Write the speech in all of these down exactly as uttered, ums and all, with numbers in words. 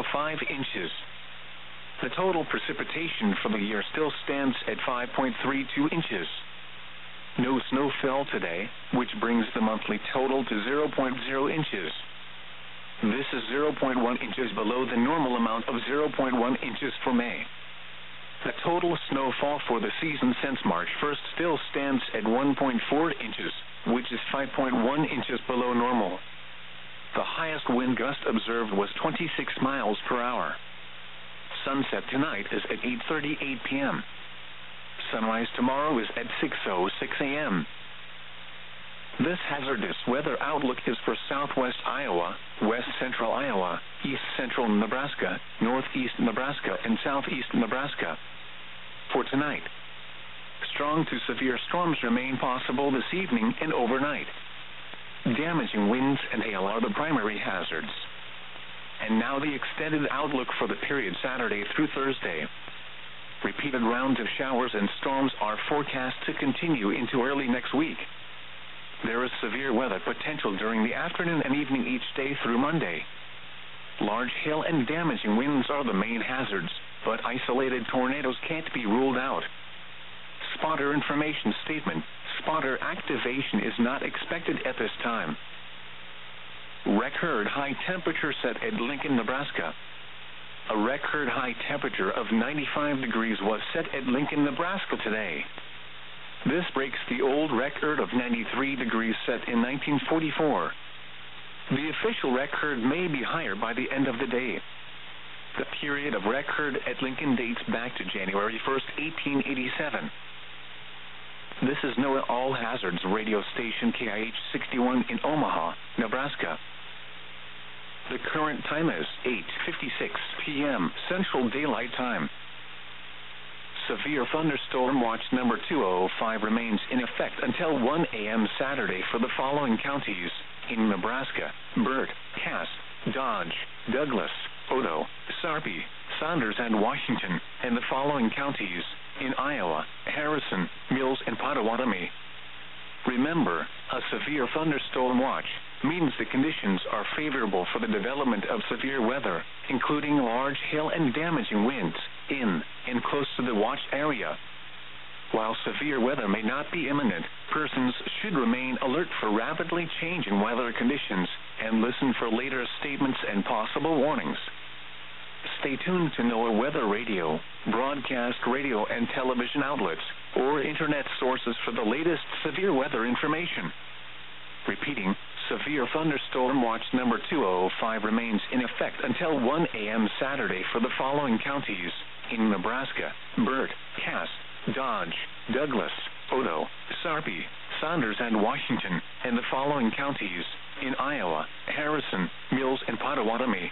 five inches. The total precipitation for the year still stands at five point three two inches. No snow fell today, which brings the monthly total to zero point zero inches. This is zero point one inches below the normal amount of zero point one inches for May. The total snowfall for the season since March first still stands at one point four inches, which is five point one inches below normal. The highest wind gust observed was twenty-six miles per hour. Sunset tonight is at eight thirty-eight p.m. Sunrise tomorrow is at six oh six a.m. This hazardous weather outlook is for southwest Iowa, west central Iowa, east central Nebraska, northeast Nebraska, and southeast Nebraska. For tonight, strong to severe storms remain possible this evening and overnight. Damaging winds and hail are the primary hazards. And now the extended outlook for the period Saturday through Thursday. Repeated rounds of showers and storms are forecast to continue into early next week. There is severe weather potential during the afternoon and evening each day through Monday. Large hail and damaging winds are the main hazards, but isolated tornadoes can't be ruled out. Spotter information statement: spotter activation is not expected at this time. Record high temperature set at Lincoln, Nebraska. A record high temperature of ninety-five degrees was set at Lincoln, Nebraska today. This breaks the old record of ninety-three degrees set in nineteen forty-four. The official record may be higher by the end of the day. The period of record at Lincoln dates back to January first, eighteen eighty-seven. This is NOAA All Hazards radio station K I H sixty-one in Omaha, Nebraska. The current time is eight fifty-six p.m. Central Daylight Time. Severe thunderstorm watch number two oh five remains in effect until one a.m. Saturday for the following counties in Nebraska: Burt, Cass, Dodge, Douglas, Odo, Sarpy, Saunders, and Washington, and the following counties in Iowa: Harrison, Mills, and Pottawatomie. Remember, a severe thunderstorm watch means the conditions are favorable for the development of severe weather, including large hail and damaging winds, in and close to the watched area. While severe weather may not be imminent, persons should remain alert for rapidly changing weather conditions and listen for later statements and possible warnings. Stay tuned to NOAA Weather Radio, broadcast radio and television outlets, or internet sources for the latest severe weather information. Repeating, severe thunderstorm watch number two oh five remains in effect until one a.m. Saturday for the following counties in Nebraska: Burt, Cass, Dodge, Douglas, Odo, Sarpy, Saunders, and Washington, and the following counties in Iowa: Harrison, Mills, and Pottawatomie.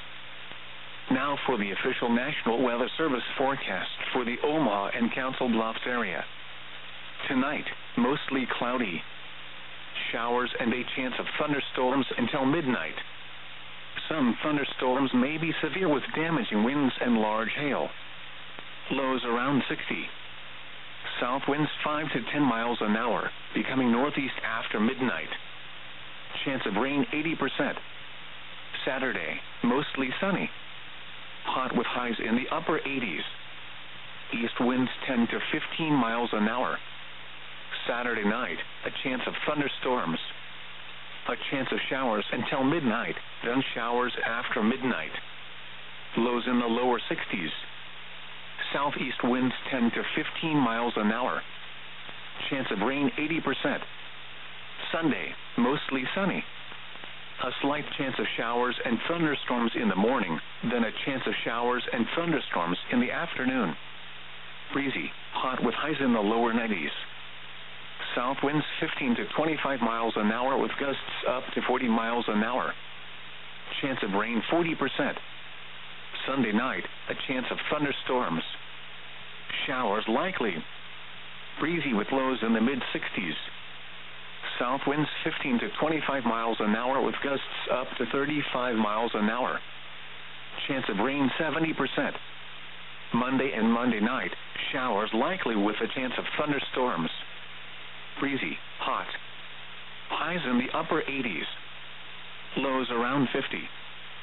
Now for the official National Weather Service forecast for the Omaha and Council Bluffs area. Tonight, mostly cloudy. Showers and a chance of thunderstorms until midnight. Some thunderstorms may be severe with damaging winds and large hail. Lows around sixty. South winds five to ten miles an hour, becoming northeast after midnight. Chance of rain eighty percent. Saturday, mostly sunny. Hot with highs in the upper eighties. East winds ten to fifteen miles an hour. Saturday night, a chance of thunderstorms. A chance of showers until midnight, then showers after midnight. Lows in the lower sixties. Southeast winds ten to fifteen miles an hour. Chance of rain eighty percent. Sunday, mostly sunny. A slight chance of showers and thunderstorms in the morning, then a chance of showers and thunderstorms in the afternoon. Breezy, hot with highs in the lower nineties. South winds fifteen to twenty-five miles an hour with gusts up to forty miles an hour. Chance of rain forty percent. Sunday night, a chance of thunderstorms. Showers likely. Breezy with lows in the mid-sixties. South winds fifteen to twenty-five miles an hour with gusts up to thirty-five miles an hour. Chance of rain seventy percent. Monday and Monday night, showers likely with a chance of thunderstorms. Breezy, hot. Highs in the upper eighties. Lows around fifty.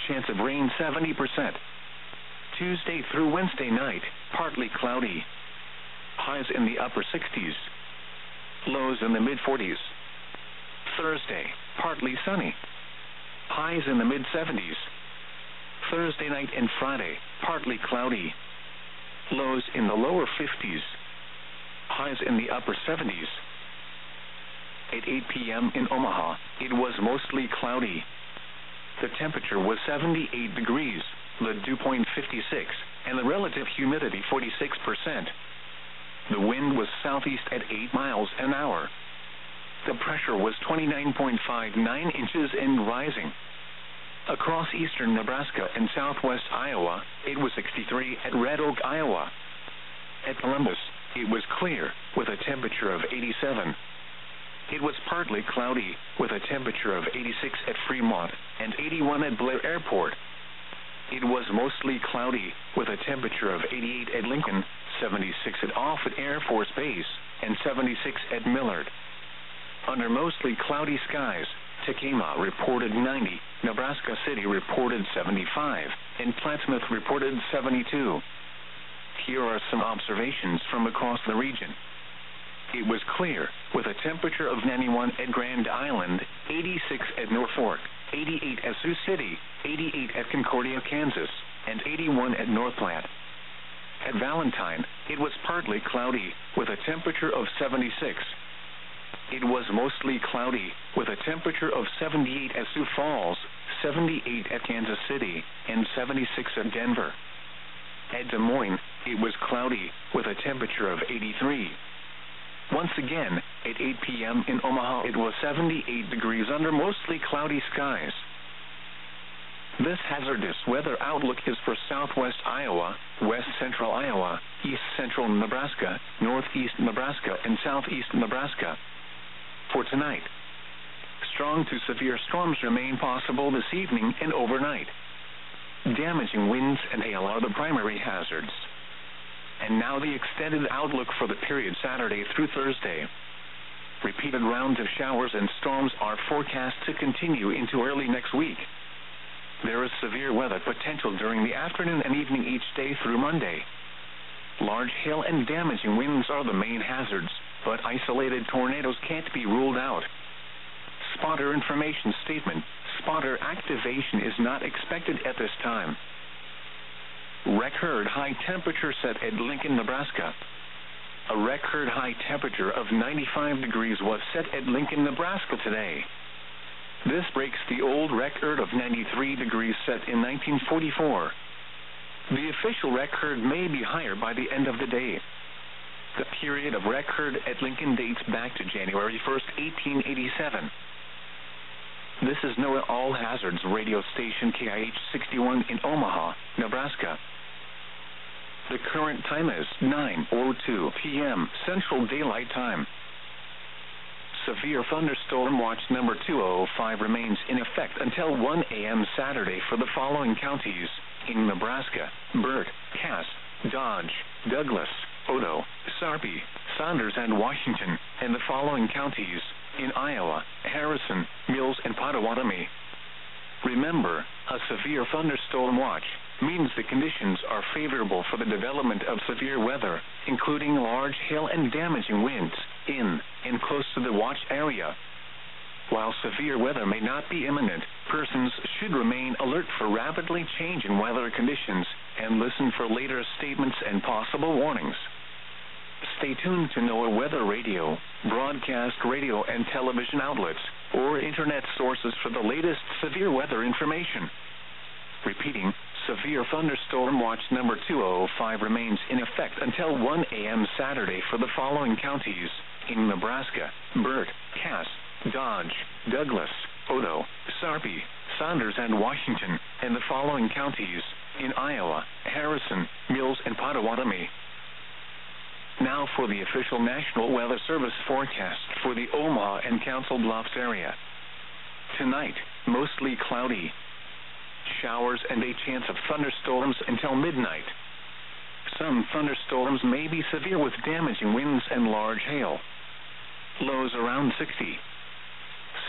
chance of rain seventy percent. Tuesday through Wednesday night, partly cloudy. Highs in the upper sixties. Lows in the mid forties. Thursday, partly sunny. Highs in the mid seventies. Thursday night and Friday, partly cloudy. Lows in the lower fifties. Highs in the upper seventies. At eight p.m. in Omaha, it was mostly cloudy. The temperature was seventy-eight degrees, the dew point fifty-six, and the relative humidity forty-six percent. The wind was southeast at eight miles an hour. The pressure was twenty-nine point five nine inches and rising. Across eastern Nebraska and southwest Iowa, it was sixty-three at Red Oak, Iowa. At Columbus, it was clear, with a temperature of eighty-seven. It was partly cloudy, with a temperature of eighty-six at Fremont and eighty-one at Blair Airport. It was mostly cloudy, with a temperature of eighty-eight at Lincoln, seventy-six at Offutt Air Force Base, and seventy-six at Millard. Under mostly cloudy skies, Tekamah reported ninety, Nebraska City reported seventy-five, and Plattsmouth reported seventy-two. Here are some observations from across the region. It was clear, with a temperature of ninety-one at Grand Island, eighty-six at Norfolk, eighty-eight at Sioux City, eighty-eight at Concordia, Kansas, and eighty-one at North Platte. At Valentine, it was partly cloudy, with a temperature of seventy-six. It was mostly cloudy, with a temperature of seventy-eight at Sioux Falls, seventy-eight at Kansas City, and seventy-six at Denver. At Des Moines, it was cloudy, with a temperature of eighty-three. Once again, at eight p.m. in Omaha, it was seventy-eight degrees under mostly cloudy skies. This hazardous weather outlook is for southwest Iowa, west central Iowa, east central Nebraska, northeast Nebraska, and southeast Nebraska. For tonight, strong to severe storms remain possible this evening and overnight. Damaging winds and hail are the primary hazards. And now the extended outlook for the period Saturday through Thursday. Repeated rounds of showers and storms are forecast to continue into early next week. There is severe weather potential during the afternoon and evening each day through Monday. Large hail and damaging winds are the main hazards, but isolated tornadoes can't be ruled out. Spotter information statement: spotter activation is not expected at this time. Record high temperature set at Lincoln, Nebraska. A record high temperature of ninety-five degrees was set at Lincoln, Nebraska today. This breaks the old record of ninety-three degrees set in nineteen forty-four. The official record may be higher by the end of the day. The period of record at Lincoln dates back to January first, eighteen eighty-seven. This is NOAA All Hazards radio station K I H sixty-one in Omaha, Nebraska. The current time is nine oh two p.m. Central Daylight Time. Severe thunderstorm watch number two oh five remains in effect until one a.m. Saturday for the following counties in Nebraska: Burt, Cass, Dodge, Douglas, Odo, Sarpy, Saunders, and Washington, and the following counties in Iowa: Harrison, Mills, and Potawatomi. Remember, a severe thunderstorm watch means the conditions are favorable for the development of severe weather, including large hail and damaging winds, in and close to the watch area. While severe weather may not be imminent, persons should remain alert for rapidly changing weather conditions and listen for later statements and possible warnings. Stay tuned to NOAA Weather Radio, broadcast radio and television outlets, or internet sources for the latest severe weather information. Repeating, severe thunderstorm watch number two oh five remains in effect until one a.m. Saturday for the following counties in Nebraska: Burt, Cass, Dodge, Douglas, Odo, Sarpy, Saunders, and Washington, and the following counties in Iowa: Harrison, Mills, and Potawatomi. Now for the official National Weather Service forecast for the Omaha and Council Bluffs area. Tonight, mostly cloudy. Showers and a chance of thunderstorms until midnight. Some thunderstorms may be severe with damaging winds and large hail. Lows around sixty.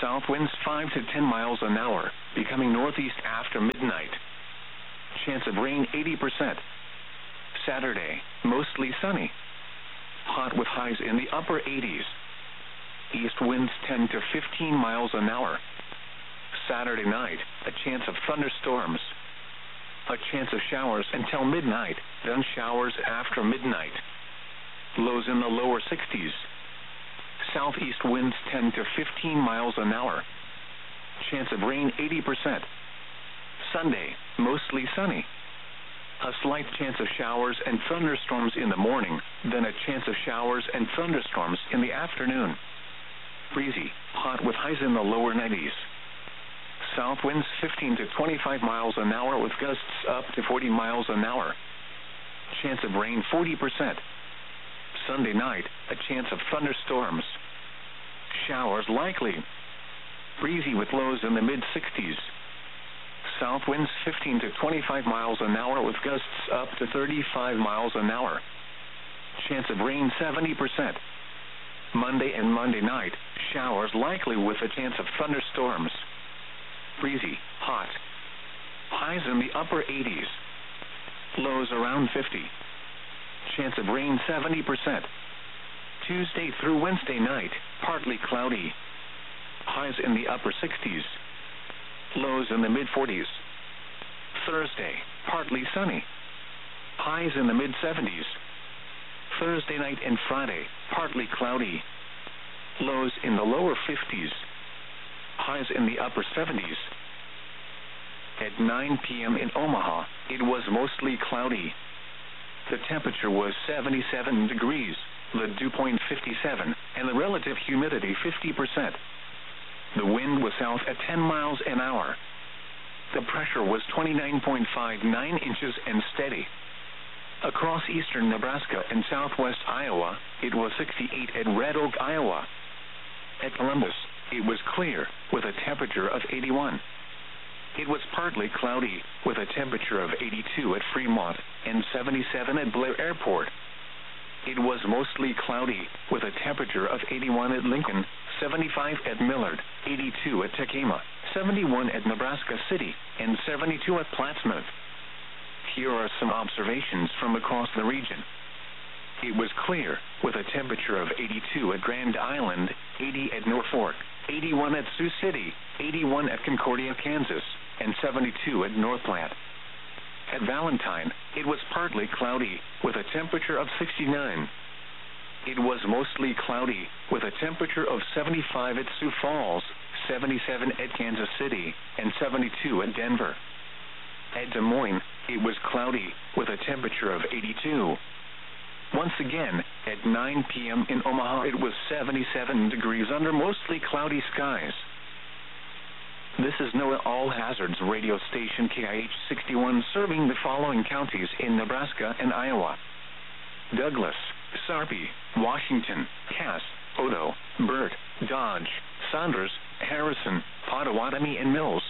South winds five to ten miles an hour, becoming northeast after midnight. Chance of rain eighty percent. Saturday, mostly sunny. Hot with highs in the upper eighties. East winds ten to fifteen miles an hour. Saturday night, a chance of thunderstorms. A chance of showers until midnight, then showers after midnight. Lows in the lower sixties. Southeast winds ten to fifteen miles an hour. Chance of rain eighty percent. Sunday, mostly sunny. A slight chance of showers and thunderstorms in the morning, then a chance of showers and thunderstorms in the afternoon. Breezy, hot with highs in the lower nineties. South winds fifteen to twenty-five miles an hour with gusts up to forty miles an hour. Chance of rain forty percent. Sunday night, a chance of thunderstorms. Showers likely. Breezy with lows in the mid-sixties. South winds fifteen to twenty-five miles an hour with gusts up to thirty-five miles an hour. Chance of rain seventy percent. Monday and Monday night, showers likely with a chance of thunderstorms. Breezy, hot. Highs in the upper eighties. Lows around fifty. Chance of rain seventy percent. Tuesday through Wednesday night, partly cloudy. Highs in the upper sixties. Lows in the mid-forties. Thursday, partly sunny. Highs in the mid-seventies. Thursday night and Friday, partly cloudy. Lows in the lower fifties. Highs in the upper seventies. At nine p.m. in Omaha, it was mostly cloudy. The temperature was seventy-seven degrees, the dew point fifty-seven, and the relative humidity fifty percent. The wind was south at ten miles an hour. The pressure was twenty-nine point five nine inches and steady. Across eastern Nebraska and southwest Iowa, it was sixty-eight at Red Oak, Iowa. At Columbus, it was clear, with a temperature of eighty-one. It was partly cloudy, with a temperature of eighty-two at Fremont and seventy-seven at Blair Airport. It was mostly cloudy, with a temperature of eighty-one at Lincoln, seventy-five at Millard, eighty-two at Tekamah, seventy-one at Nebraska City, and seventy-two at Plattsmouth. Here are some observations from across the region. It was clear, with a temperature of eighty-two at Grand Island, eighty at Norfolk, eighty-one at Sioux City, eighty-one at Concordia, Kansas, and seventy-two at North Platte. At Valentine, it was partly cloudy, with a temperature of sixty-nine. It was mostly cloudy, with a temperature of seventy-five at Sioux Falls, seventy-seven at Kansas City, and seventy-two at Denver. At Des Moines, it was cloudy, with a temperature of eighty-two. Once again, at nine p.m. in Omaha, it was seventy-seven degrees under mostly cloudy skies. This is NOAA All Hazards radio station K I H sixty-one, serving the following counties in Nebraska and Iowa: Douglas, Sarpy, Washington, Cass, Odo, Burt, Dodge, Saunders, Harrison, Pottawatomie, and Mills.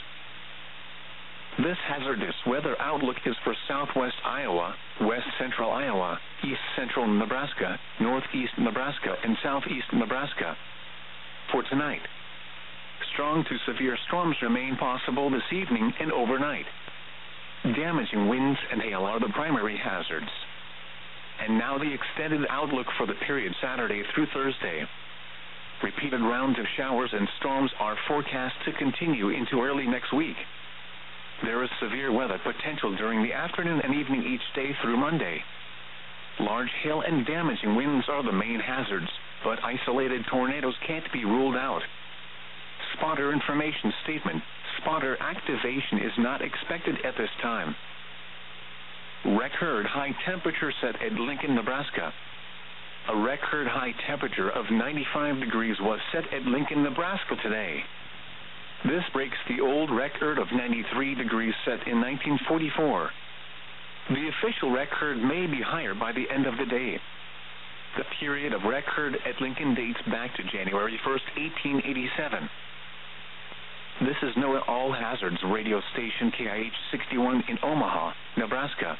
This hazardous weather outlook is for southwest Iowa, west central Iowa, east central Nebraska, northeast Nebraska, and southeast Nebraska. For tonight, strong to severe storms remain possible this evening and overnight. Damaging winds and hail are the primary hazards. And now the extended outlook for the period Saturday through Thursday. Repeated rounds of showers and storms are forecast to continue into early next week. There is severe weather potential during the afternoon and evening each day through Monday. Large hail and damaging winds are the main hazards, but isolated tornadoes can't be ruled out. Spotter information statement: spotter activation is not expected at this time. Record high temperature set at Lincoln, Nebraska. A record high temperature of ninety-five degrees was set at Lincoln, Nebraska today. This breaks the old record of ninety-three degrees set in nineteen forty-four. The official record may be higher by the end of the day. The period of record at Lincoln dates back to January first, eighteen eighty-seven. This is NOAA All Hazards radio station K I H sixty-one in Omaha, Nebraska.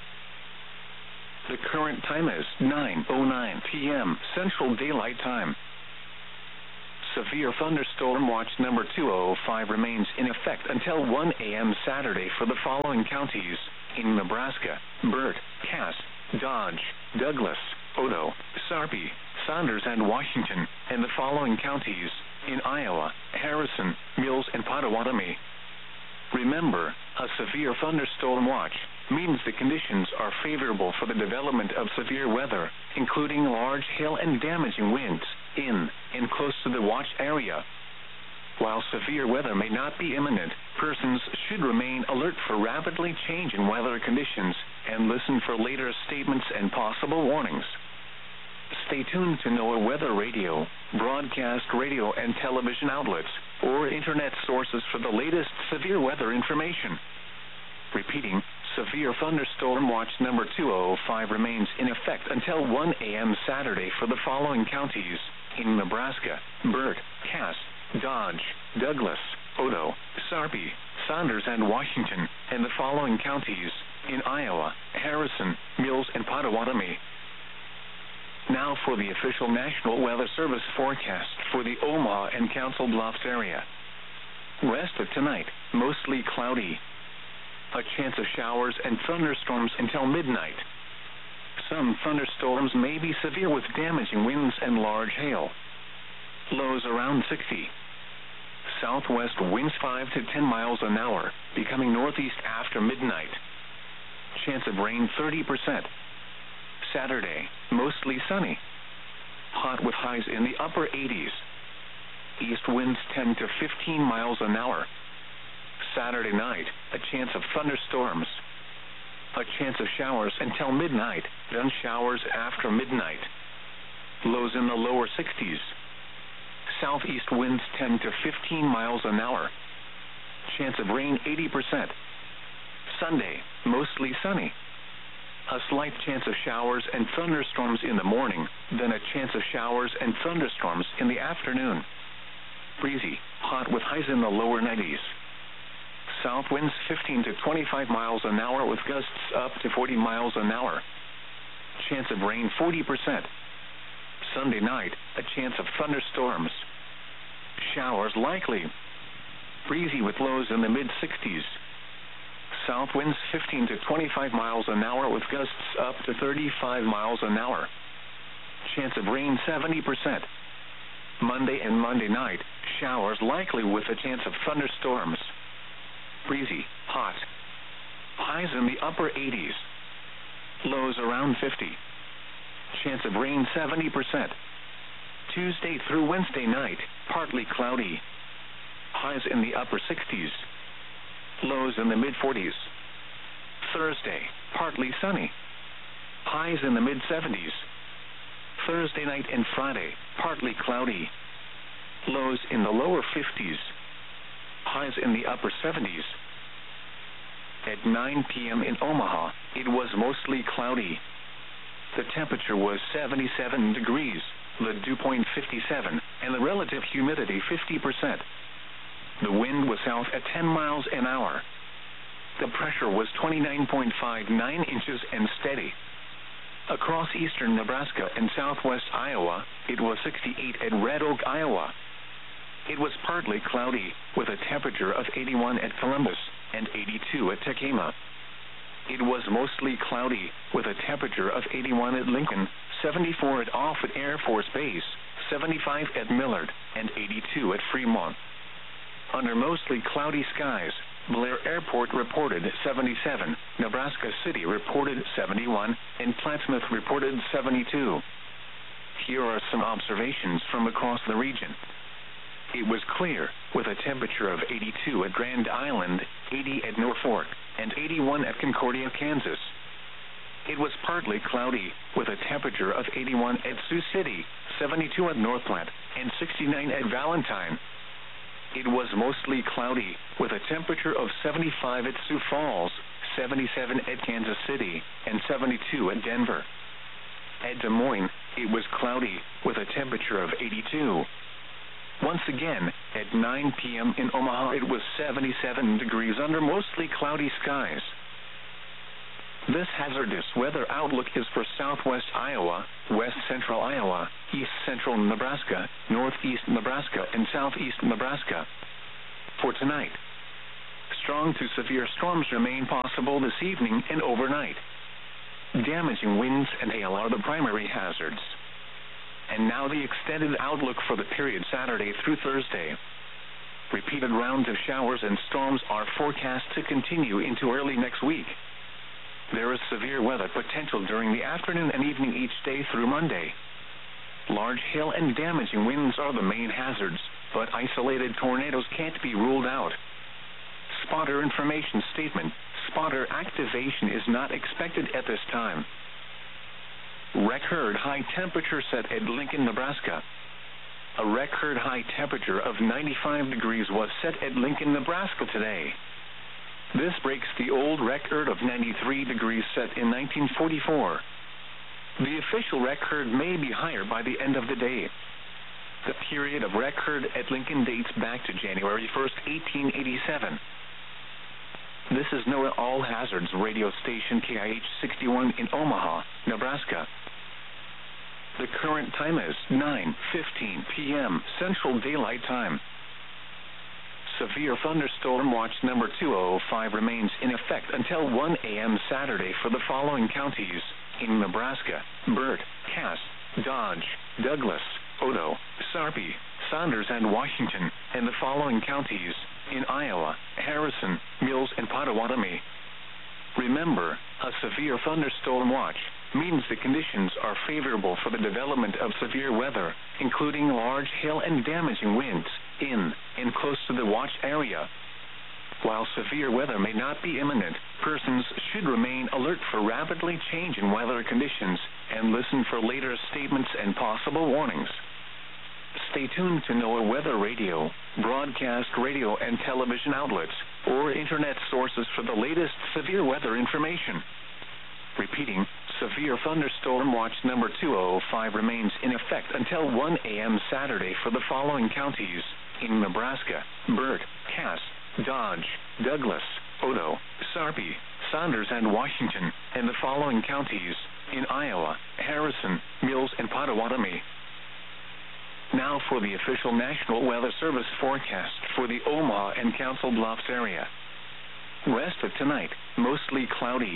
The current time is nine oh nine p.m. Central Daylight Time. Severe thunderstorm watch number two oh five remains in effect until one a.m. Saturday for the following counties in Nebraska: Burt, Cass, Dodge, Douglas, Odo, Sarpy, Saunders, and Washington, and the following counties in Iowa: Harrison, Mills, and Potawatomi. Remember, a severe thunderstorm watch means the conditions are favorable for the development of severe weather, including large hail and damaging winds, in and close to the watch area. While severe weather may not be imminent, persons should remain alert for rapidly changing weather conditions and listen for later statements and possible warnings. Stay tuned to NOAA Weather Radio, broadcast radio and television outlets, or internet sources for the latest severe weather information. Repeating, severe thunderstorm watch number two oh five remains in effect until one a.m. Saturday for the following counties in Nebraska: Burt, Cass, Dodge, Douglas, Odo, Sarpy, Saunders, and Washington, and the following counties in Iowa: Harrison, Mills, and Potawatomi. Now for the official National Weather Service forecast for the Omaha and Council Bluffs area. Rest of tonight, mostly cloudy. A chance of showers and thunderstorms until midnight. Some thunderstorms may be severe with damaging winds and large hail. Lows around sixty. Southwest winds five to ten miles an hour, becoming northeast after midnight. Chance of rain thirty percent. Saturday, mostly sunny. Hot with highs in the upper eighties. East winds ten to fifteen miles an hour. Saturday night, a chance of thunderstorms. A chance of showers until midnight, then showers after midnight. Lows in the lower sixties. Southeast winds ten to fifteen miles an hour. Chance of rain eighty percent. Sunday, mostly sunny. A slight chance of showers and thunderstorms in the morning, then a chance of showers and thunderstorms in the afternoon. Breezy, hot with highs in the lower nineties. South winds fifteen to twenty-five miles an hour with gusts up to forty miles an hour. Chance of rain forty percent. Sunday night, a chance of thunderstorms. Showers likely. Breezy with lows in the mid-sixties. South winds fifteen to twenty-five miles an hour with gusts up to thirty-five miles an hour. Chance of rain seventy percent. Monday and Monday night, showers likely with a chance of thunderstorms. Breezy, hot. Highs in the upper eighties. Lows around fifty. Chance of rain seventy percent. Tuesday through Wednesday night, partly cloudy. Highs in the upper sixties. Lows in the mid-forties. Thursday, partly sunny. Highs in the mid-seventies. Thursday night and Friday, partly cloudy. Lows in the lower fifties. Highs in the upper seventies. At nine p.m. in Omaha, it was mostly cloudy. The temperature was seventy-seven degrees, the dew point fifty-seven, and the relative humidity fifty percent. The wind was south at ten miles an hour. The pressure was twenty-nine point five nine inches and steady. Across eastern Nebraska and southwest Iowa, it was sixty-eight at Red Oak, Iowa. It was partly cloudy, with a temperature of eighty-one at Columbus and eighty-two at Tekema. It was mostly cloudy, with a temperature of eighty-one at Lincoln, seventy-four at Offutt Air Force Base, seventy-five at Millard, and eighty-two at Fremont. Under mostly cloudy skies, Blair Airport reported seventy-seven, Nebraska City reported seventy-one, and Plattsmouth reported seventy-two. Here are some observations from across the region. It was clear, with a temperature of eighty-two at Grand Island, eighty at Norfolk, and eighty-one at Concordia, Kansas. It was partly cloudy, with a temperature of eighty-one at Sioux City, seventy-two at North Platte, and sixty-nine at Valentine. It was mostly cloudy, with a temperature of seventy-five at Sioux Falls, seventy-seven at Kansas City, and seventy-two at Denver. At Des Moines, it was cloudy, with a temperature of eighty-two. Once again, at nine p.m. in Omaha, it was seventy-seven degrees under mostly cloudy skies. This hazardous weather outlook is for southwest Iowa, west central Iowa, east central Nebraska, northeast Nebraska, and southeast Nebraska. For tonight, strong to severe storms remain possible this evening and overnight. Damaging winds and hail are the primary hazards. And now the extended outlook for the period Saturday through Thursday. Repeated rounds of showers and storms are forecast to continue into early next week. There is severe weather potential during the afternoon and evening each day through Monday. Large hail and damaging winds are the main hazards, but isolated tornadoes can't be ruled out. Spotter information statement: spotter activation is not expected at this time. Record high temperature set at Lincoln, Nebraska. A record high temperature of ninety-five degrees was set at Lincoln, Nebraska today. This breaks the old record of ninety-three degrees set in nineteen forty-four. The official record may be higher by the end of the day. The period of record at Lincoln dates back to January first, eighteen eighty-seven. This is NOAA All Hazards radio station K I H sixty-one in Omaha, Nebraska. The current time is nine fifteen p m Central Daylight Time. Severe thunderstorm watch number two oh five remains in effect until one a m Saturday for the following counties in Nebraska: Burt, Cass, Dodge, Douglas, Odo, Sarpy, Saunders, and Washington, and the following counties in Iowa: Harrison, Mills, and Pottawatomie. Remember, a severe thunderstorm watch means the conditions are favorable for the development of severe weather, including large hail and damaging winds, in and close to the watch area. While severe weather may not be imminent, persons should remain alert for rapidly changing weather conditions and listen for later statements and possible warnings. Stay tuned to NOAA Weather Radio, broadcast radio and television outlets, or internet sources for the latest severe weather information. Repeating, severe thunderstorm watch number two oh five remains in effect until one a m Saturday for the following counties in Nebraska: Burt, Cass, Dodge, Douglas, Odo, Sarpy, Saunders, and Washington, and the following counties in Iowa: Harrison, Mills, and Pottawatomie. Now for the official National Weather Service forecast for the Omaha and Council Bluffs area. Rest of tonight, mostly cloudy.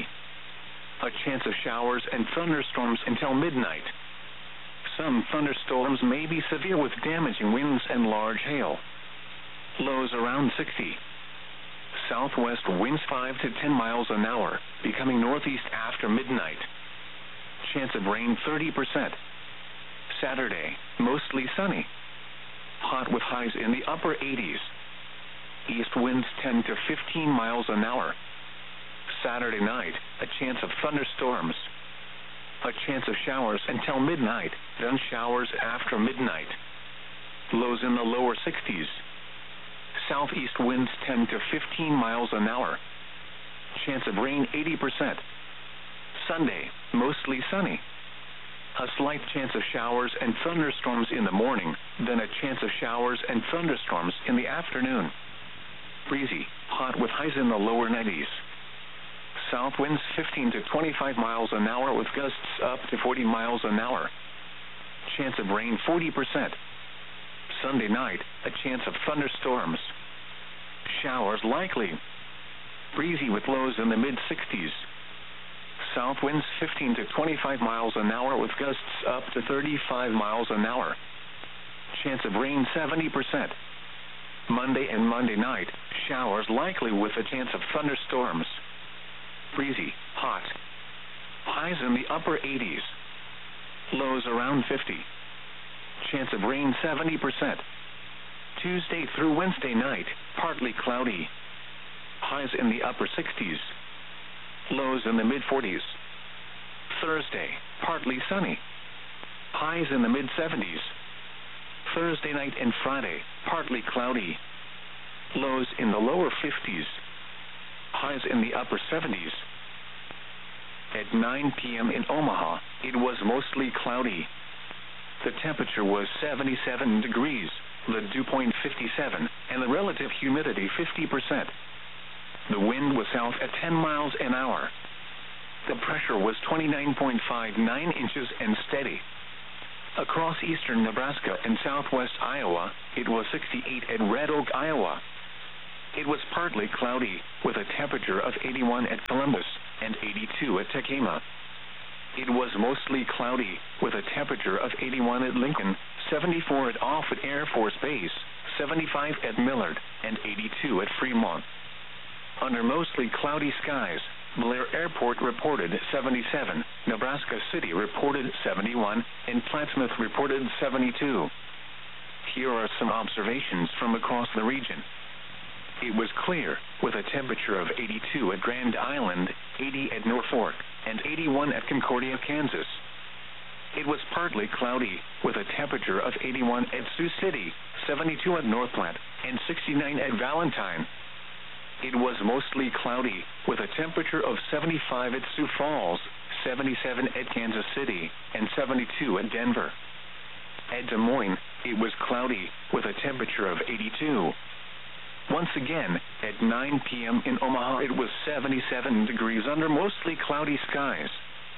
A chance of showers and thunderstorms until midnight. Some thunderstorms may be severe with damaging winds and large hail. Lows around sixty. Southwest winds five to ten miles an hour, becoming northeast after midnight. Chance of rain thirty percent. Saturday, mostly sunny. Hot with highs in the upper eighties. East winds ten to fifteen miles an hour. Saturday night, a chance of thunderstorms. A chance of showers until midnight, then showers after midnight. Lows in the lower sixties. Southeast winds ten to fifteen miles an hour. Chance of rain eighty percent. Sunday, mostly sunny. A slight chance of showers and thunderstorms in the morning, then a chance of showers and thunderstorms in the afternoon. Breezy, hot with highs in the lower nineties. South winds fifteen to twenty-five miles an hour with gusts up to forty miles an hour. Chance of rain forty percent. Sunday night, a chance of thunderstorms. Showers likely. Breezy with lows in the mid-sixties. South winds fifteen to twenty-five miles an hour with gusts up to thirty-five miles an hour. Chance of rain seventy percent. Monday and Monday night, showers likely with a chance of thunderstorms. Breezy, hot. Highs in the upper eighties. Lows around fifty. Chance of rain seventy percent. Tuesday through Wednesday night, partly cloudy. Highs in the upper sixties. Lows in the mid-forties. Thursday, partly sunny. Highs in the mid-seventies. Thursday night and Friday, partly cloudy. Lows in the lower fifties. Highs in the upper seventies. At nine p m in Omaha, it was mostly cloudy. The temperature was seventy-seven degrees, the dew point fifty-seven, and the relative humidity fifty percent. The wind was south at ten miles an hour. The pressure was twenty-nine point five nine inches and steady. Across eastern Nebraska and southwest Iowa, it was sixty-eight at Red Oak, Iowa. It was partly cloudy, with a temperature of eighty-one at Columbus and eighty-two at Tekema. It was mostly cloudy, with a temperature of eighty-one at Lincoln, seventy-four at Offutt Air Force Base, seventy-five at Millard, and eighty-two at Fremont. Under mostly cloudy skies, Blair Airport reported seventy-seven, Nebraska City reported seventy-one, and Plattsmouth reported seventy-two. Here are some observations from across the region. It was clear, with a temperature of eighty-two at Grand Island, eighty at Norfolk, and eighty-one at Concordia, Kansas. It was partly cloudy, with a temperature of eighty-one at Sioux City, seventy-two at North Platte, and sixty-nine at Valentine. It was mostly cloudy, with a temperature of seventy-five at Sioux Falls, seventy-seven at Kansas City, and seventy-two at Denver. At Des Moines, it was cloudy, with a temperature of eighty-two. Once again, at nine p m in Omaha, it was seventy-seven degrees under mostly cloudy skies.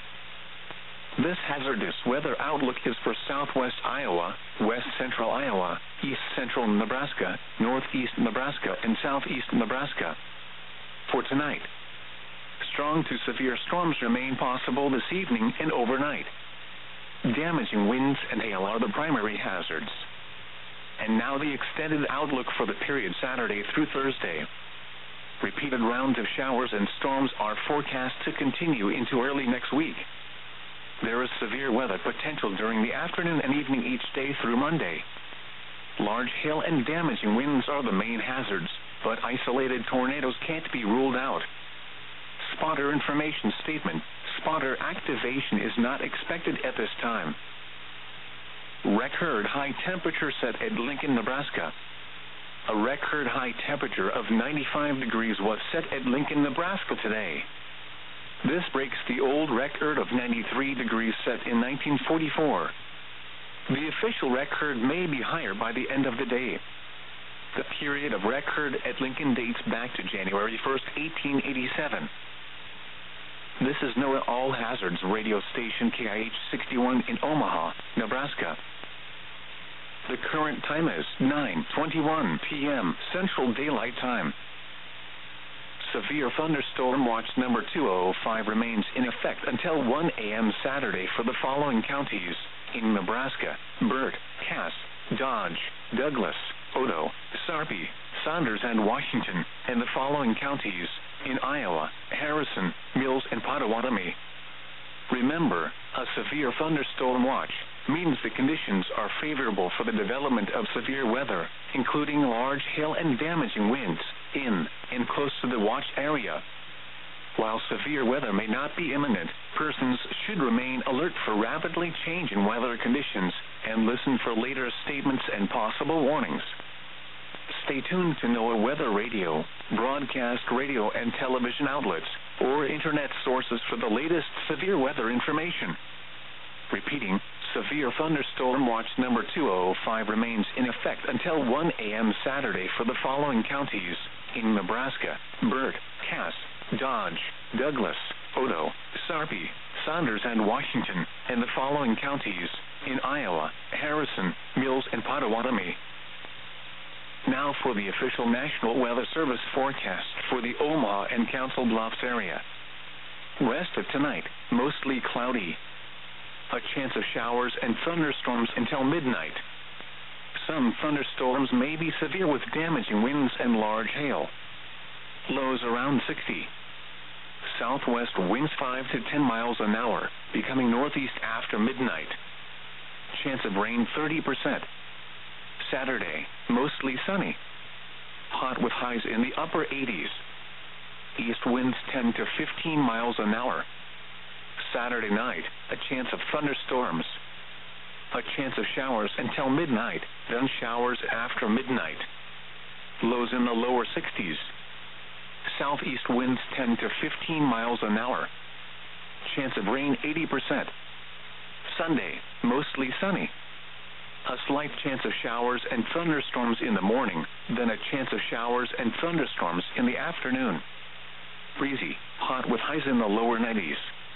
This hazardous weather outlook is for southwest Iowa, west central Iowa, east central Nebraska, northeast Nebraska, and southeast Nebraska. For tonight, strong to severe storms remain possible this evening and overnight. Damaging winds and hail are the primary hazards. And now the extended outlook for the period Saturday through Thursday. Repeated rounds of showers and storms are forecast to continue into early next week. There is severe weather potential during the afternoon and evening each day through Monday. Large hail and damaging winds are the main hazards, but isolated tornadoes can't be ruled out. Spotter information statement: spotter activation is not expected at this time. Record high temperature set at Lincoln, Nebraska. A record high temperature of ninety-five degrees was set at Lincoln, Nebraska today. This breaks the old record of ninety-three degrees set in nineteen forty-four. The official record may be higher by the end of the day. The period of record at Lincoln dates back to January first, eighteen eighty-seven. This is NOAA All Hazards radio station K I H sixty-one in Omaha, Nebraska. The current time is nine twenty-one p m Central Daylight Time. Severe thunderstorm watch number two oh five remains in effect until one a m Saturday for the following counties in Nebraska: Burt, Cass, Dodge, Douglas, Odo, Sarpy, Saunders, and Washington, and the following counties in Iowa: Harrison, Mills, and Pottawatomie. Remember, a severe thunderstorm watch means the conditions are favorable for the development of severe weather, including large hail and damaging winds, in and close to the watch area. While severe weather may not be imminent, persons should remain alert for rapidly changing weather conditions and listen for later statements and possible warnings. Stay tuned to NOAA Weather Radio, broadcast radio and television outlets, or internet sources for the latest severe weather information. Repeating, severe thunderstorm watch number two oh five remains in effect until one a m Saturday for the following counties in Nebraska: Burt, Cass, Dodge, Douglas, Odo, Sarpy, Saunders, and Washington, and the following counties in Iowa: Harrison, Mills, and Pottawatomie. Now for the official National Weather Service forecast for the Omaha and Council Bluffs area. Rest of tonight, mostly cloudy. A chance of showers and thunderstorms until midnight. Some thunderstorms may be severe with damaging winds and large hail. Lows around sixty. Southwest winds five to ten miles an hour, becoming northeast after midnight. Chance of rain thirty percent. Saturday, mostly sunny. Hot with highs in the upper eighties. East winds ten to fifteen miles an hour. Saturday night, a chance of thunderstorms. A chance of showers until midnight, then showers after midnight. Lows in the lower sixties. Southeast winds ten to fifteen miles an hour. Chance of rain eighty percent. Sunday, mostly sunny. A slight chance of showers and thunderstorms in the morning, then a chance of showers and thunderstorms in the afternoon. Breezy, hot with highs in the lower nineties.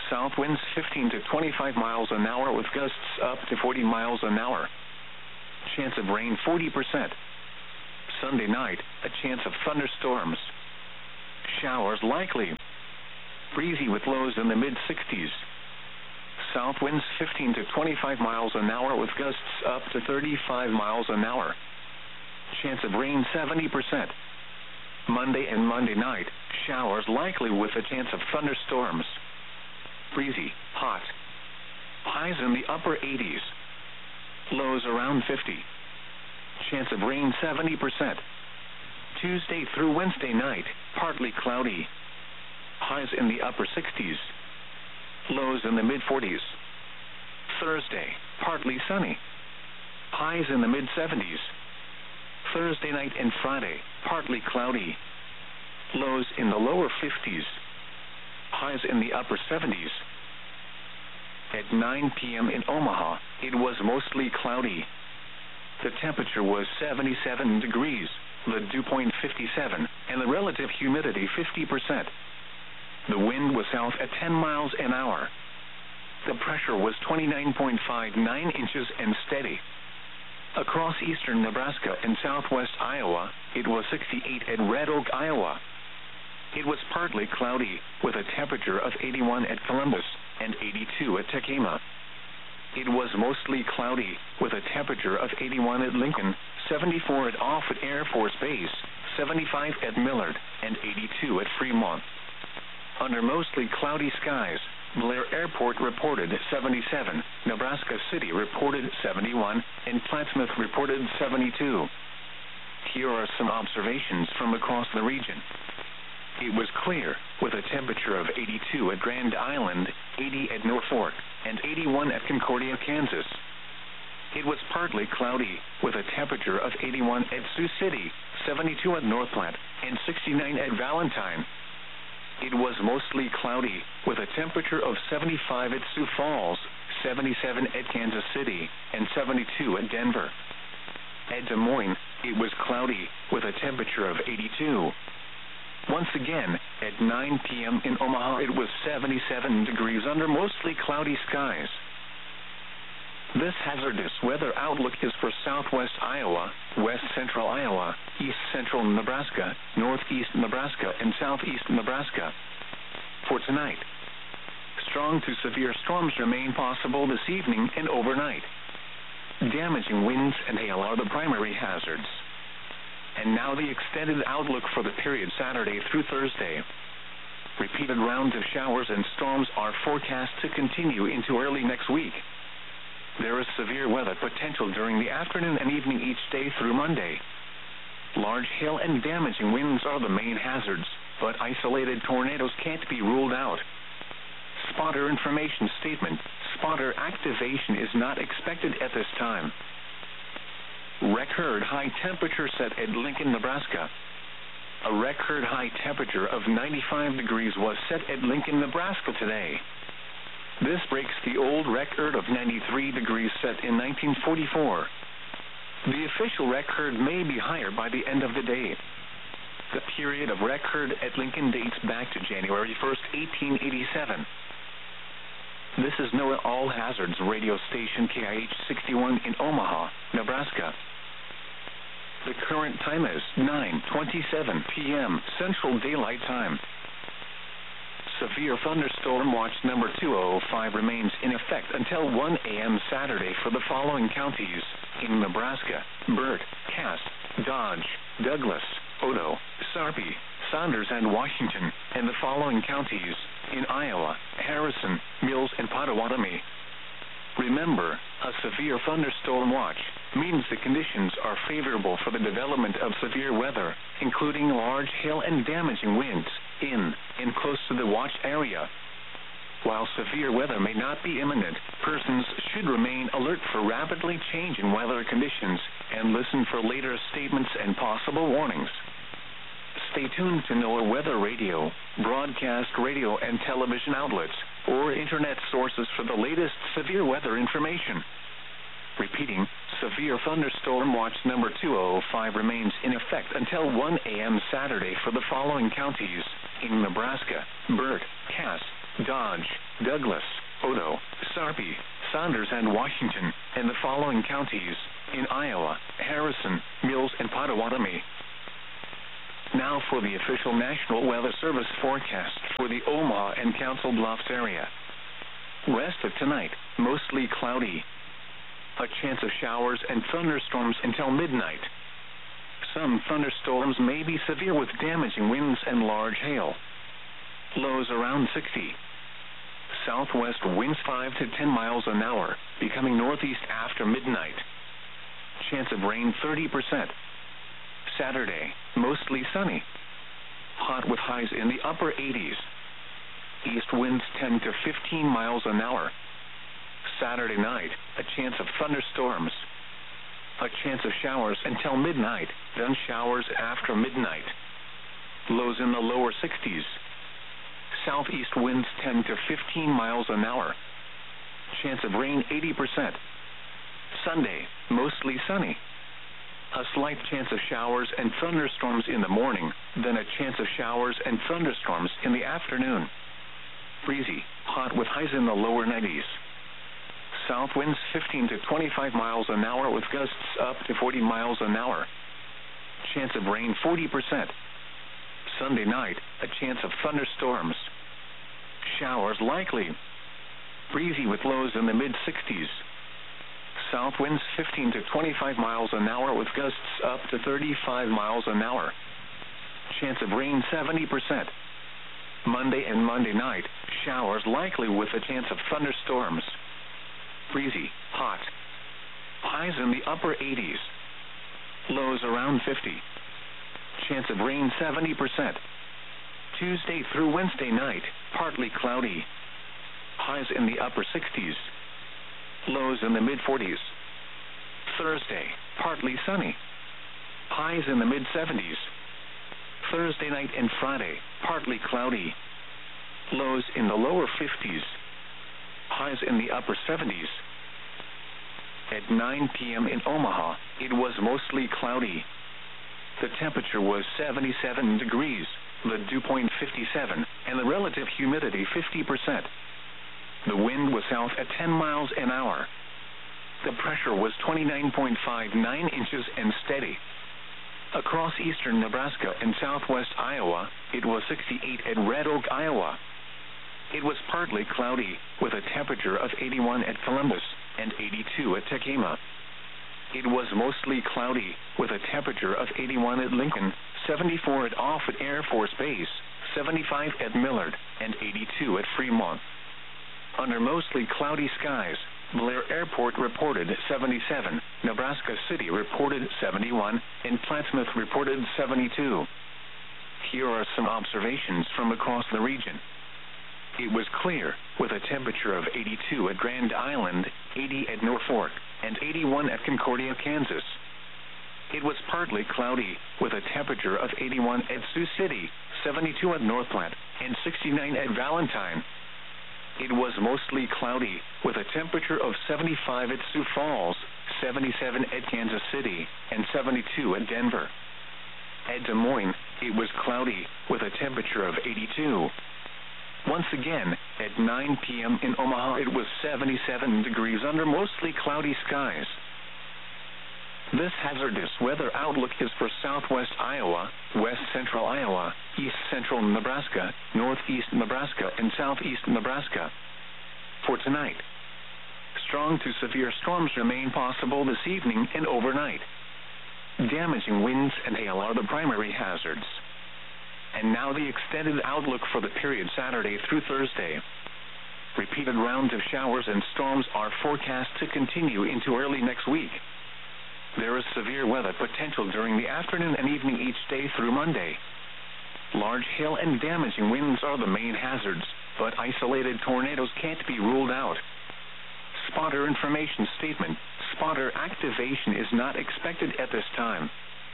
South winds fifteen to twenty-five miles an hour with gusts up to forty miles an hour. Chance of rain forty percent. Sunday night, a chance of thunderstorms. Showers likely. Breezy with lows in the mid sixties. South winds fifteen to twenty-five miles an hour with gusts up to thirty-five miles an hour. Chance of rain seventy percent. Monday and Monday night, showers likely with a chance of thunderstorms. Breezy, hot. Highs in the upper eighties. Lows around fifty. Chance of rain seventy percent. Tuesday through Wednesday night, partly cloudy. Highs in the upper sixties. Lows in the mid forties. Thursday, partly sunny. Highs in the mid seventies. Thursday night and Friday, partly cloudy. Lows in the lower fifties. Highs in the upper seventies. At nine p.m. in Omaha, it was mostly cloudy. The temperature was seventy-seven degrees, the dew point fifty-seven, and the relative humidity fifty percent. The wind was south at ten miles an hour. The pressure was twenty-nine point five nine inches and steady. Across eastern Nebraska and southwest Iowa, it was sixty-eight at Red Oak, Iowa. It was partly cloudy, with a temperature of eighty-one at Columbus and eighty-two at Tekema. It was mostly cloudy, with a temperature of eighty-one at Lincoln, seventy-four at Offutt Air Force Base, seventy-five at Millard, and eighty-two at Fremont. Under mostly cloudy skies, Blair Airport reported seventy-seven, Nebraska City reported seventy-one, and Plattsmouth reported seventy-two. Here are some observations from across the region. It was clear, with a temperature of eighty-two at Grand Island, eighty at Norfolk, and eighty-one at Concordia, Kansas. It was partly cloudy, with a temperature of eighty-one at Sioux City, seventy-two at North Platte, and sixty-nine at Valentine. It was mostly cloudy, with a temperature of seventy-five at Sioux Falls, seventy-seven at Kansas City, and seventy-two at Denver. At Des Moines, it was cloudy, with a temperature of eighty-two. Once again, at nine p.m. in Omaha, it was seventy-seven degrees under mostly cloudy skies. This hazardous weather outlook is for southwest Iowa, west central Iowa, east central Nebraska, northeast Nebraska, and southeast Nebraska. For tonight, strong to severe storms remain possible this evening and overnight. Damaging winds and hail are the primary hazards. And now the extended outlook for the period Saturday through Thursday. Repeated rounds of showers and storms are forecast to continue into early next week. There is severe weather potential during the afternoon and evening each day through Monday. Large hail and damaging winds are the main hazards, but isolated tornadoes can't be ruled out. Spotter information statement: spotter activation is not expected at this time. Record high temperature set at Lincoln, Nebraska. A record high temperature of ninety-five degrees was set at Lincoln, Nebraska today. This breaks the old record of ninety-three degrees set in nineteen forty-four. The official record may be higher by the end of the day. The period of record at Lincoln dates back to January first, eighteen eighty-seven. This is NOAA All Hazards radio station K I H sixty-one in Omaha, Nebraska. The current time is nine twenty-seven p.m. Central Daylight Time. Severe thunderstorm watch number two oh five remains in effect until one a.m. Saturday for the following counties in Nebraska: Burt, Cass, Dodge, Douglas, Odo, Sarpy, Saunders, and Washington, and the following counties in Iowa: Harrison, Mills, and Pottawatomie. Remember, a severe thunderstorm watch means the conditions are favorable for the development of severe weather, including large hail and damaging winds, in and close to the watch area. While severe weather may not be imminent, persons should remain alert for rapidly changing weather conditions and listen for later statements and possible warnings. Stay tuned to NOAA Weather Radio, broadcast radio and television outlets, or internet sources for the latest severe weather information. Repeating, severe thunderstorm watch number two oh five remains in effect until one a.m. Saturday for the following counties in Nebraska: Burt, Cass, Dodge, Douglas, Odo, Sarpy, Saunders, and Washington, and the following counties in Iowa: Harrison, Mills, and Pottawatomie. Now for the official National Weather Service forecast for the Omaha and Council Bluffs area. Rest of tonight, mostly cloudy. A chance of showers and thunderstorms until midnight. Some thunderstorms may be severe with damaging winds and large hail. Lows around sixty. Southwest winds five to ten miles an hour, becoming northeast after midnight. Chance of rain thirty percent. Saturday, mostly sunny. Hot with highs in the upper eighties. East winds ten to fifteen miles an hour. Saturday night, a chance of thunderstorms. A chance of showers until midnight, then showers after midnight. Lows in the lower sixties. Southeast winds ten to fifteen miles an hour. Chance of rain eighty percent. Sunday, mostly sunny. A slight chance of showers and thunderstorms in the morning, then a chance of showers and thunderstorms in the afternoon. Breezy, hot with highs in the lower nineties. South winds fifteen to twenty-five miles an hour with gusts up to forty miles an hour. Chance of rain forty percent. Sunday night, a chance of thunderstorms. Showers likely. Breezy with lows in the mid-sixties. South winds fifteen to twenty-five miles an hour with gusts up to thirty-five miles an hour. Chance of rain seventy percent. Monday and Monday night, showers likely with a chance of thunderstorms. Breezy, hot. Highs in the upper eighties. Lows around fifty. Chance of rain seventy percent. Tuesday through Wednesday night, partly cloudy. Highs in the upper sixties. Lows in the mid-forties. Thursday, partly sunny. Highs in the mid-seventies. Thursday night and Friday, partly cloudy. Lows in the lower fifties. Highs in the upper seventies. At nine p.m. in Omaha, it was mostly cloudy. The temperature was seventy-seven degrees, the dew point fifty-seven, and the relative humidity fifty percent. The wind was south at ten miles an hour. The pressure was twenty-nine point five nine inches and steady. Across eastern Nebraska and southwest Iowa, it was sixty-eight at Red Oak, Iowa. It was partly cloudy, with a temperature of eighty-one at Columbus and eighty-two at Tekema. It was mostly cloudy, with a temperature of eighty-one at Lincoln, seventy-four at Offutt Air Force Base, seventy-five at Millard, and eighty-two at Fremont. Under mostly cloudy skies, Blair Airport reported seventy-seven, Nebraska City reported seventy-one, and Plattsmouth reported seventy-two. Here are some observations from across the region. It was clear, with a temperature of eighty-two at Grand Island, eighty at Norfolk, and eighty-one at Concordia, Kansas. It was partly cloudy, with a temperature of eighty-one at Sioux City, seventy-two at North Platte, and sixty-nine at Valentine. It was mostly cloudy, with a temperature of seventy-five at Sioux Falls, seventy-seven at Kansas City, and seventy-two at Denver. At Des Moines, it was cloudy, with a temperature of eighty-two. Once again, at nine p.m. in Omaha, it was seventy-seven degrees under mostly cloudy skies. This hazardous weather outlook is for southwest Iowa, west central Iowa, east central Nebraska, northeast Nebraska, and southeast Nebraska. For tonight, strong to severe storms remain possible this evening and overnight. Damaging winds and hail are the primary hazards. And now the extended outlook for the period Saturday through Thursday. Repeated rounds of showers and storms are forecast to continue into early next week. There is severe weather potential during the afternoon and evening each day through Monday. Large hail and damaging winds are the main hazards, but isolated tornadoes can't be ruled out. Spotter information statement: spotter activation is not expected at this time.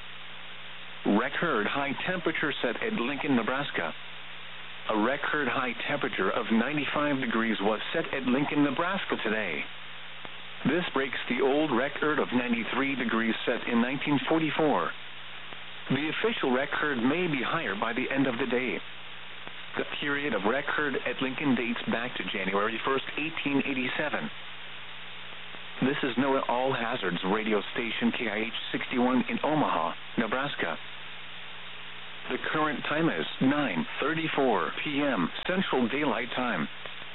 Record high temperature set at Lincoln, Nebraska. A record high temperature of ninety-five degrees was set at Lincoln, Nebraska today. This breaks the old record of ninety-three degrees set in nineteen forty-four. The official record may be higher by the end of the day. The period of record at Lincoln dates back to January first, eighteen eighty-seven. This is NOAA All Hazards radio station K I H sixty-one in Omaha, Nebraska. The current time is nine thirty-four p m Central Daylight Time.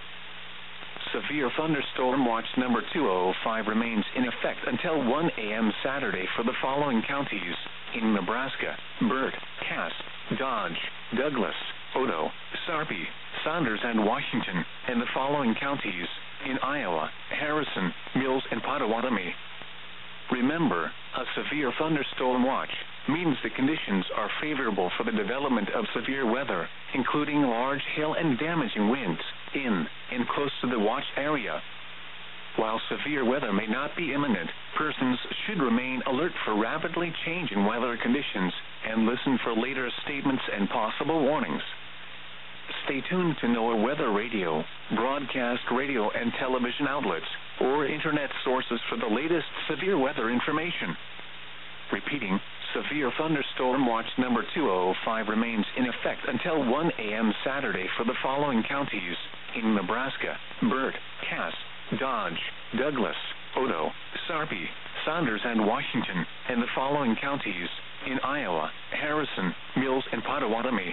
Severe thunderstorm watch number two oh five remains in effect until one a m Saturday for the following counties in Nebraska: Burt, Cass, Dodge, Douglas, Odo, Sarpy, Saunders, and Washington, and the following counties in Iowa: Harrison, Mills, and Pottawatomie. Remember, a severe thunderstorm watch means the conditions are favorable for the development of severe weather, including large hail and damaging winds, in and close to the watch area. While severe weather may not be imminent, persons should remain alert for rapidly changing weather conditions and listen for later statements and possible warnings. Stay tuned to NOAA Weather Radio, broadcast radio and television outlets, or internet sources for the latest severe weather information. Repeating, severe thunderstorm watch number two oh five remains in effect until one a m Saturday for the following counties in Nebraska: Burt, Cass, Dodge, Douglas, Odo, Sarpy, Saunders, and Washington, and the following counties in Iowa: Harrison, Mills, and Pottawatomie.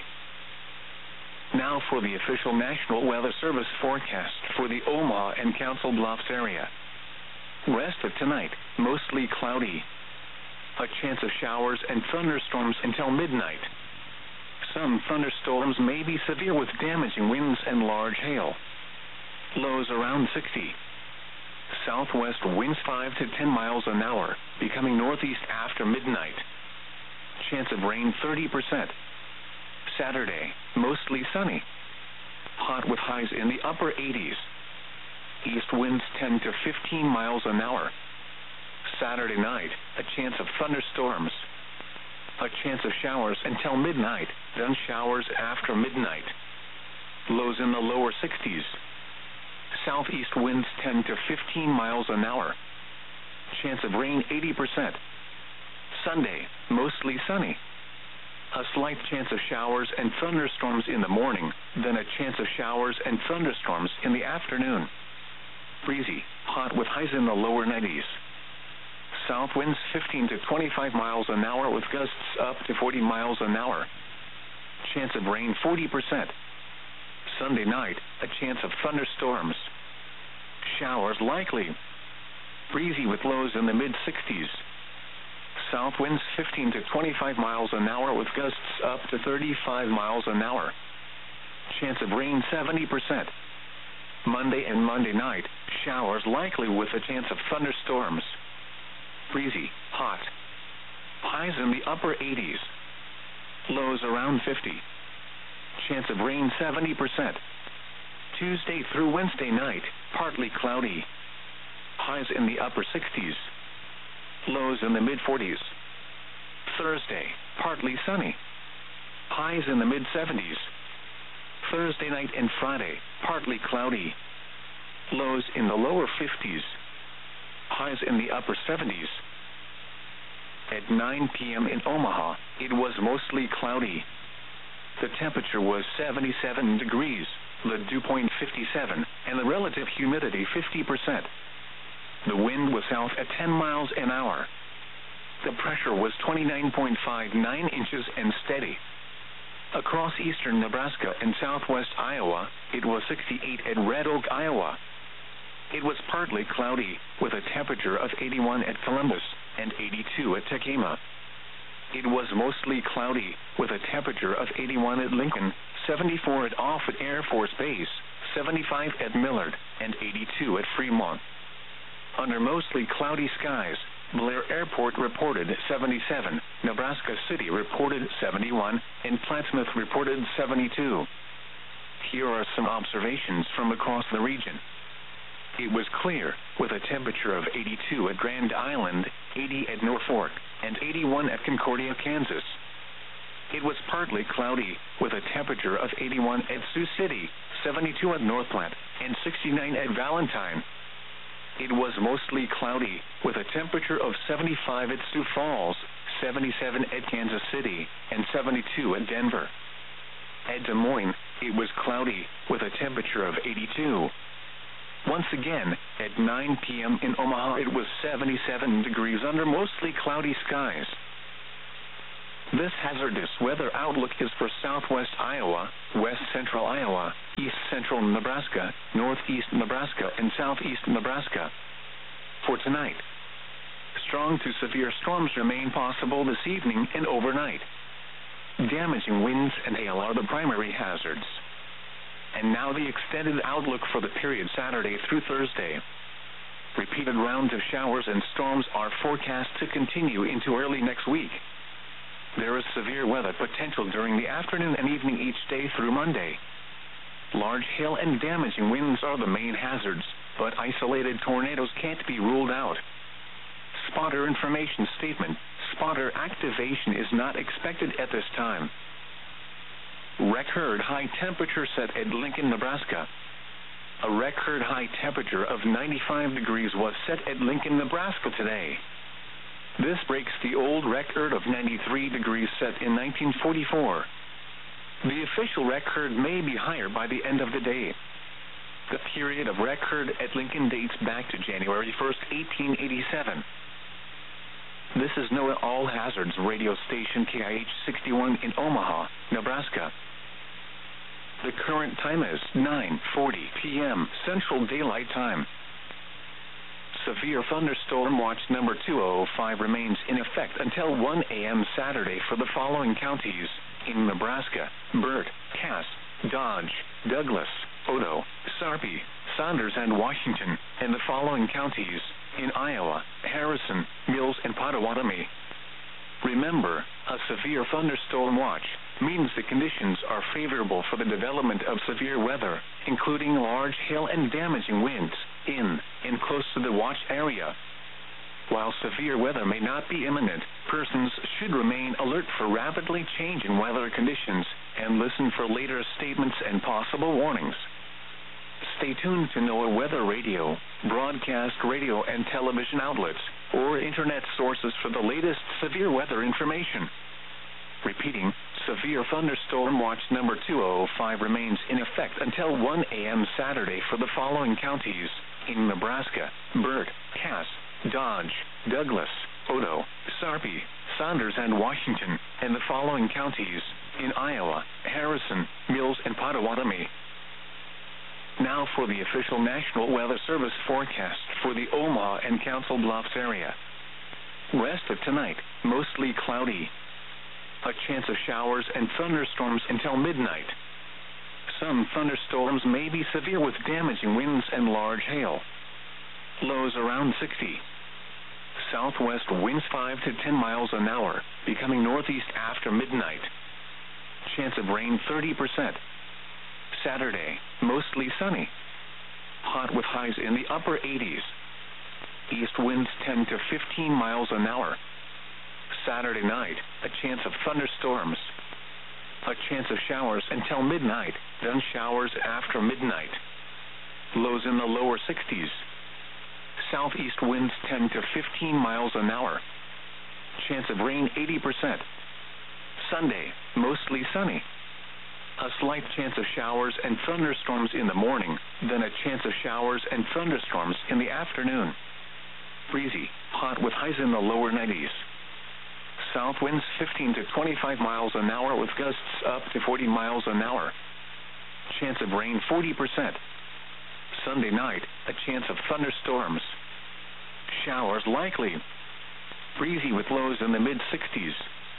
Now for the official National Weather Service forecast for the Omaha and Council Bluffs area. Rest of tonight, mostly cloudy. A chance of showers and thunderstorms until midnight. Some thunderstorms may be severe with damaging winds and large hail. Lows around sixty. Southwest winds five to ten miles an hour, becoming northeast after midnight. Chance of rain thirty percent. Saturday, mostly sunny. Hot with highs in the upper eighties. East winds ten to fifteen miles an hour. Saturday night, a chance of thunderstorms. A chance of showers until midnight, then showers after midnight. Lows in the lower sixties. Southeast winds ten to fifteen miles an hour. Chance of rain eighty percent. Sunday, mostly sunny. A slight chance of showers and thunderstorms in the morning, then a chance of showers and thunderstorms in the afternoon. Breezy, hot with highs in the lower nineties. South winds fifteen to twenty-five miles an hour with gusts up to forty miles an hour. Chance of rain forty percent. Sunday night, a chance of thunderstorms. Showers likely. Breezy with lows in the mid-sixties. South winds fifteen to twenty-five miles an hour with gusts up to thirty-five miles an hour. Chance of rain seventy percent. Monday and Monday night, showers likely with a chance of thunderstorms. Breezy, hot. Highs in the upper eighties. Lows around fifty. Chance of rain seventy percent. Tuesday through Wednesday night, partly cloudy. Highs in the upper sixties. Lows in the mid-forties. Thursday, partly sunny. Highs in the mid-seventies. Thursday night and Friday, partly cloudy. Lows in the lower fifties. Highs in the upper seventies. At nine p m in Omaha, it was mostly cloudy. The temperature was seventy-seven degrees, the dew point fifty-seven, and the relative humidity fifty percent. The wind was south at ten miles an hour. The pressure was twenty-nine point five nine inches and steady. Across eastern Nebraska and southwest Iowa, it was sixty-eight at Red Oak, Iowa. It was partly cloudy, with a temperature of eighty-one at Columbus and eighty-two at Tekamah. It was mostly cloudy, with a temperature of eighty-one at Lincoln, seventy-four at Offutt Air Force Base, seventy-five at Millard, and eighty-two at Fremont. Under mostly cloudy skies, Blair Airport reported seventy-seven, Nebraska City reported seventy-one, and Plattsmouth reported seventy-two. Here are some observations from across the region. It was clear, with a temperature of eighty-two at Grand Island, eighty at Norfolk, and eighty-one at Concordia, Kansas. It was partly cloudy, with a temperature of eighty-one at Sioux City, seventy-two at North Platte, and sixty-nine at Valentine. It was mostly cloudy, with a temperature of seventy-five at Sioux Falls, seventy-seven at Kansas City, and seventy-two at Denver. At Des Moines, it was cloudy, with a temperature of eighty-two. Once again, at nine p m in Omaha it was seventy-seven degrees under mostly cloudy skies. This hazardous weather outlook is for southwest Iowa, west central Iowa, east central Nebraska, northeast Nebraska, and southeast Nebraska. For tonight, strong to severe storms remain possible this evening and overnight. Damaging winds and hail are the primary hazards. And now the extended outlook for the period Saturday through Thursday. Repeated rounds of showers and storms are forecast to continue into early next week. There is severe weather potential during the afternoon and evening each day through Monday. Large hail and damaging winds are the main hazards, but isolated tornadoes can't be ruled out. Spotter information statement: spotter activation is not expected at this time. Record high temperature set at Lincoln, Nebraska. A record high temperature of ninety-five degrees was set at Lincoln, Nebraska today. This breaks the old record of ninety-three degrees set in nineteen forty-four. The official record may be higher by the end of the day. The period of record at Lincoln dates back to January first, eighteen eighty-seven. This is NOAA All Hazards radio station K I H sixty-one in Omaha, Nebraska. The current time is nine forty p m Central Daylight Time. Severe thunderstorm watch number two oh five remains in effect until one a m Saturday for the following counties in Nebraska: Burt, Cass, Dodge, Douglas, Odo, Sarpy, Saunders, and Washington, and the following counties in Iowa: Harrison, Mills, and Potawatomi. Remember, a severe thunderstorm watch means the conditions are favorable for the development of severe weather, including large hail and damaging winds, in and close to the watch area. While severe weather may not be imminent, persons should remain alert for rapidly changing weather conditions and listen for later statements and possible warnings. Stay tuned to NOAA Weather Radio, broadcast radio and television outlets, or internet sources for the latest severe weather information. Repeating, severe thunderstorm watch number two oh five remains in effect until one a m Saturday for the following counties in Nebraska: Burt, Cass, Dodge, Douglas, Odo, Sarpy, Saunders, and Washington, and the following counties in Iowa: Harrison, Mills, and Potawatomi. Now for the official National Weather Service forecast for the Omaha and Council Bluffs area. Rest of tonight, mostly cloudy. A chance of showers and thunderstorms until midnight. Some thunderstorms may be severe with damaging winds and large hail. Lows around sixty. Southwest winds five to ten miles an hour, becoming northeast after midnight. Chance of rain thirty percent. Saturday, mostly sunny. Hot with highs in the upper eighties. East winds ten to fifteen miles an hour. Saturday night, a chance of thunderstorms. A chance of showers until midnight, then showers after midnight. Lows in the lower sixties. Southeast winds ten to fifteen miles an hour. Chance of rain eighty percent. Sunday, mostly sunny. A slight chance of showers and thunderstorms in the morning, then a chance of showers and thunderstorms in the afternoon. Breezy, hot with highs in the lower nineties. South winds fifteen to twenty-five miles an hour with gusts up to forty miles an hour. Chance of rain forty percent. Sunday night, a chance of thunderstorms. Showers likely. Breezy with lows in the mid sixties.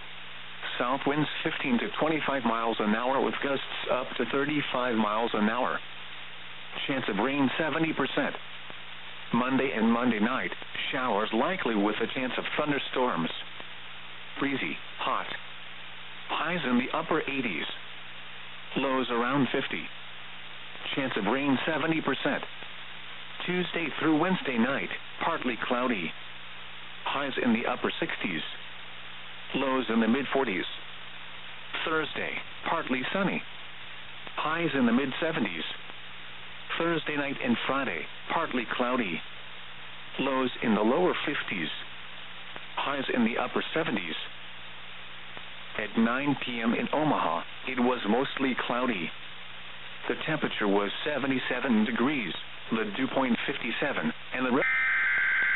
South winds fifteen to twenty-five miles an hour with gusts up to thirty-five miles an hour. Chance of rain seventy percent. Monday and Monday night, showers likely with a chance of thunderstorms. Breezy, hot. Highs in the upper eighties. Lows around fifty. Chance of rain seventy percent. Tuesday through Wednesday night, partly cloudy. Highs in the upper sixties. Lows in the mid forties. Thursday, partly sunny. Highs in the mid seventies. Thursday night and Friday, partly cloudy. Lows in the lower fifties. Highs in the upper seventies. At nine p m in Omaha, it was mostly cloudy. The temperature was seventy-seven degrees, the dew point fifty-seven, and the